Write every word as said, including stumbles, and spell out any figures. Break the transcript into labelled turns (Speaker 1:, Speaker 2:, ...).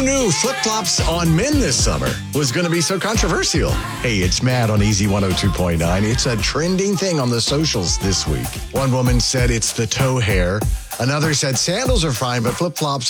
Speaker 1: knew flip-flops on men this summer was going to be so controversial? Hey, it's Matt on Easy one oh two point nine. It's a trending thing on the socials this week. One woman said it's the toe hair. Another said sandals are fine, but flip-flops